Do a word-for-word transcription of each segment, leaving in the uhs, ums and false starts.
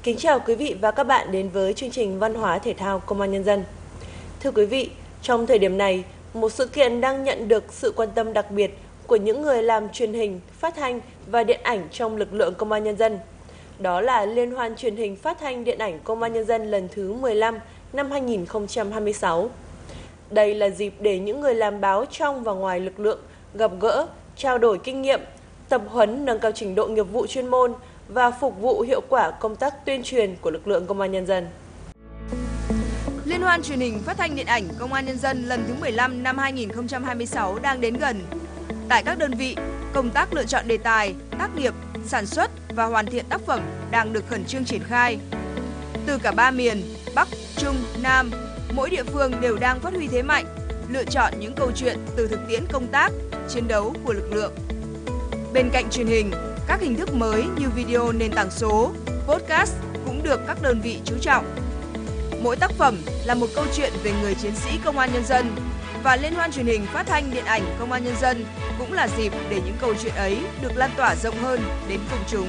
Kính chào quý vị và các bạn đến với chương trình Văn hóa Thể thao Công an Nhân dân. Thưa quý vị, trong thời điểm này, một sự kiện đang nhận được sự quan tâm đặc biệt của những người làm truyền hình, phát thanh và điện ảnh trong lực lượng Công an Nhân dân. Đó là Liên hoan truyền hình phát thanh điện ảnh Công an Nhân dân lần thứ mười lăm năm hai nghìn không trăm hai mươi sáu. Đây là dịp để những người làm báo trong và ngoài lực lượng gặp gỡ, trao đổi kinh nghiệm, tập huấn nâng cao trình độ nghiệp vụ chuyên môn và phục vụ hiệu quả công tác tuyên truyền của lực lượng Công an Nhân dân. Liên hoan truyền hình phát thanh điện ảnh Công an Nhân dân lần thứ mười lăm năm hai nghìn không trăm hai mươi sáu đang đến gần. Tại các đơn vị, công tác lựa chọn đề tài, tác nghiệp, sản xuất và hoàn thiện tác phẩm đang được khẩn trương triển khai. Từ cả ba miền, Bắc, Trung, Nam, mỗi địa phương đều đang phát huy thế mạnh, lựa chọn những câu chuyện từ thực tiễn công tác, chiến đấu của lực lượng. Bên cạnh truyền hình, các hình thức mới như video nền tảng số, podcast cũng được các đơn vị chú trọng. Mỗi tác phẩm là một câu chuyện về người chiến sĩ Công an Nhân dân và Liên hoan truyền hình phát thanh điện ảnh Công an Nhân dân cũng là dịp để những câu chuyện ấy được lan tỏa rộng hơn đến công chúng.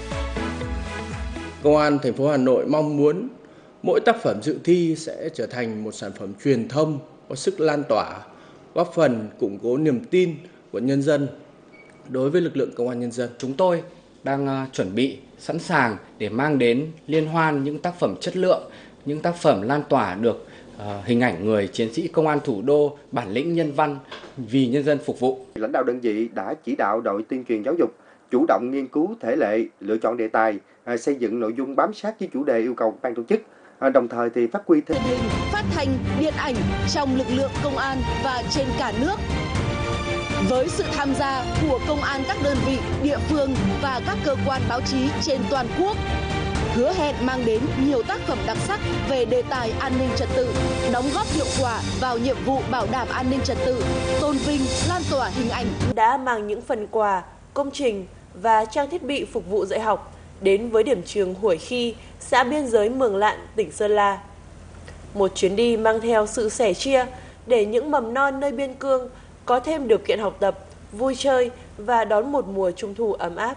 Công an thành phố Hà Nội mong muốn mỗi tác phẩm dự thi sẽ trở thành một sản phẩm truyền thông có sức lan tỏa, góp phần củng cố niềm tin của nhân dân đối với lực lượng Công an Nhân dân. Chúng tôi đang chuẩn bị sẵn sàng để mang đến liên hoan những tác phẩm chất lượng, những tác phẩm lan tỏa được uh, hình ảnh người chiến sĩ công an thủ đô, bản lĩnh nhân văn vì nhân dân phục vụ. Lãnh đạo đơn vị đã chỉ đạo đội tuyên truyền giáo dục chủ động nghiên cứu thể lệ, lựa chọn đề tài, xây dựng nội dung bám sát với chủ đề yêu cầu ban tổ chức, đồng thời thì phát huy truyền hình, phát thanh, điện ảnh trong lực lượng công an và trên cả nước. Với sự tham gia của công an các đơn vị, địa phương và các cơ quan báo chí trên toàn quốc, hứa hẹn mang đến nhiều tác phẩm đặc sắc về đề tài an ninh trật tự, đóng góp hiệu quả vào nhiệm vụ bảo đảm an ninh trật tự, tôn vinh, lan tỏa hình ảnh. Đã mang những phần quà, công trình và trang thiết bị phục vụ dạy học đến với điểm trường Hủy Khi, xã biên giới Mường Lạn, tỉnh Sơn La. Một chuyến đi mang theo sự sẻ chia để những mầm non nơi biên cương có thêm điều kiện học tập, vui chơi và đón một mùa trung thu ấm áp.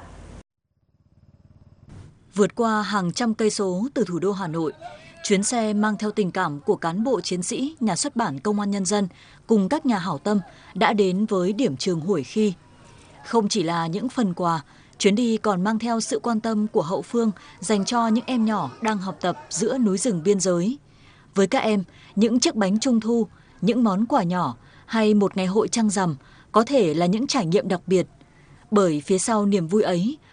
Vượt qua hàng trăm cây số từ thủ đô Hà Nội, chuyến xe mang theo tình cảm của cán bộ chiến sĩ, nhà xuất bản Công an Nhân dân cùng các nhà hảo tâm đã đến với điểm trường Hủy Khi. Không chỉ là những phần quà, chuyến đi còn mang theo sự quan tâm của hậu phương dành cho những em nhỏ đang học tập giữa núi rừng biên giới. Với các em, những chiếc bánh trung thu, những món quà nhỏ hay một ngày hội trăng rằm có thể là những trải nghiệm đặc biệt. Bởi phía sau niềm vui ấy